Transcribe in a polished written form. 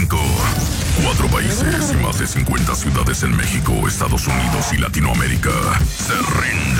5. 4 países y más de 50 ciudades en México, Estados Unidos y Latinoamérica se rinden.